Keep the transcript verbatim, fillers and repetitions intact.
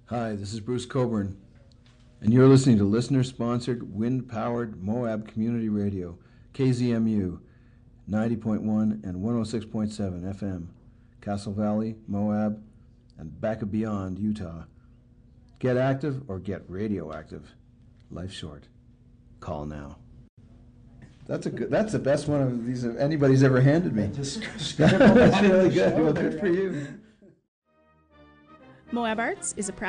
Hi, this is Bruce Coburn, and you're listening to listener-sponsored, wind-powered Moab Community Radio, K Z M U, ninety point one and one oh six point seven F M, Castle Valley, Moab, and back and beyond Utah. Get active or get radioactive. Life's short. Call now. That's a good. That's the best one of these anybody's ever handed me. That's really good. Well, good for you. Moab Arts is a proud